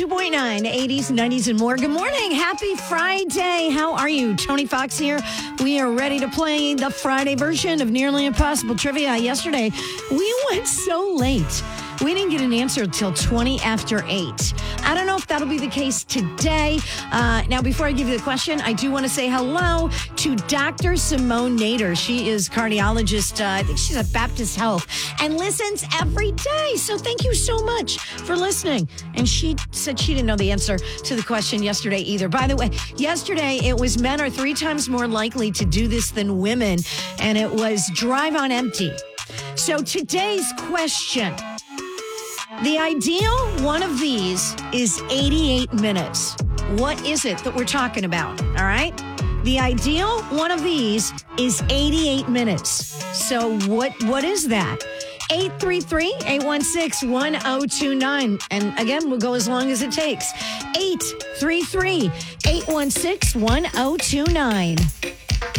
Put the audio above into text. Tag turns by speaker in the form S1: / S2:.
S1: 92.9, 80s, 90s, and more. Good morning. Happy Friday. How are you? Tony Fox here. We are ready to play the Friday version of Nearly Impossible Trivia. Yesterday, we went so late. We didn't get an answer until 20 after 8. I don't know if that'll be the case today. Now, before I give you the question, I do want to say hello to Dr. Simone Nader. She is cardiologist. I think she's at Baptist Health and listens every day. So thank you so much for listening. And she said she didn't know the answer to the question yesterday either. By the way, yesterday it was men are 3 times more likely to do this than women. And it was drive on empty. So today's question. The ideal one of these is 88 minutes. What is it that we're talking about? All right. The ideal one of these is 88 minutes. So what is that? 833-816-1029. And again, we'll go as long as it takes. 833-816-1029.